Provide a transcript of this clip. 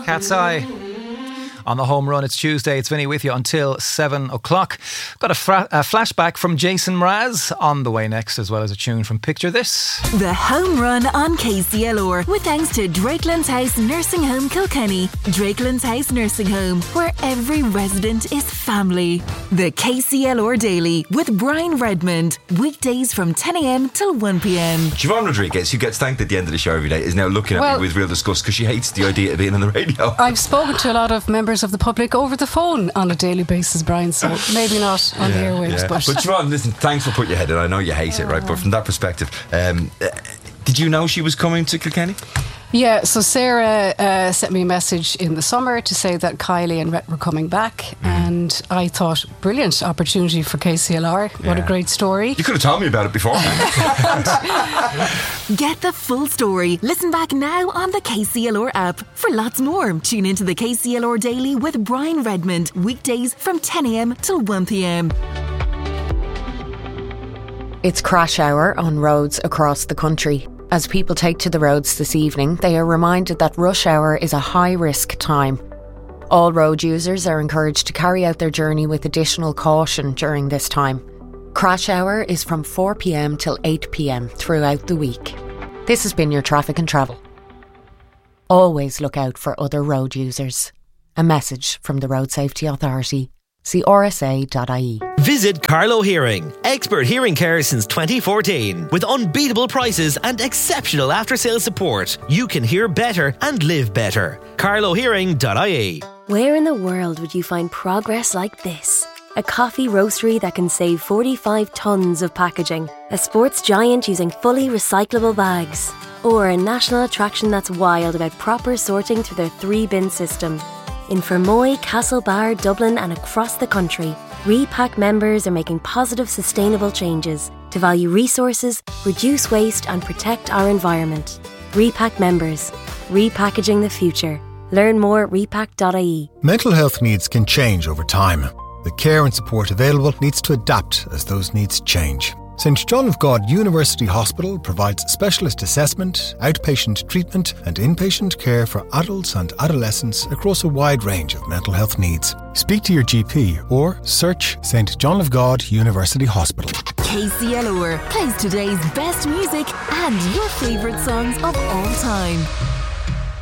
Cat's Eye. On the home run, it's Tuesday. It's Vinny with you until 7 o'clock. Got a flashback from Jason Mraz on the way next, as well as a tune from Picture This. The home run on KCLR, with thanks to Drakelands House Nursing Home Kilkenny. Drakelands House Nursing Home, where every resident is family. The KCLR Daily with Brian Redmond. Weekdays from 10 a.m. till 1 p.m. Siobhan Rodriguez, who gets thanked at the end of the show every day, is now looking at me with real disgust because she hates the idea of being on the radio. I've spoken to a lot of members of the public over the phone on a daily basis, Brian, so maybe not on the airwaves. But Siobhan, listen, thanks for putting your head in. I know you hate it, right? But from that perspective, did you know she was coming to Kilkenny? Yeah, so Sarah sent me a message in the summer to say that Kylie and Rhett were coming back, and I thought, brilliant opportunity for KCLR. What a great story. You could have told me about it before. Get the full story. Listen back now on the KCLR app. For lots more, tune into the KCLR Daily with Brian Redmond, weekdays from 10 a.m. till 1 p.m. It's crash hour on roads across the country. As people take to the roads this evening, they are reminded that rush hour is a high-risk time. All road users are encouraged to carry out their journey with additional caution during this time. Crash hour is from 4 p.m. till 8 p.m. throughout the week. This has been your Traffic and Travel. Always look out for other road users. A message from the Road Safety Authority. See rsa.ie. Visit Carlo Hearing, expert hearing care since 2014. With unbeatable prices and exceptional after-sales support, you can hear better and live better. carlohearing.ie. Where in the world would you find progress like this? A coffee roastery that can save 45 tonnes of packaging, a sports giant using fully recyclable bags, or a national attraction that's wild about proper sorting through their 3-bin system. In Fermoy, Castlebar, Dublin and across the country, Repack members are making positive, sustainable changes to value resources, reduce waste and protect our environment. Repack members. Repackaging the future. Learn more at repack.ie. Mental health needs can change over time. The care and support available needs to adapt as those needs change. St John of God University Hospital provides specialist assessment, outpatient treatment and inpatient care for adults and adolescents across a wide range of mental health needs. Speak to your GP or search St John of God University Hospital. KCLR plays today's best music and your favourite songs of all time.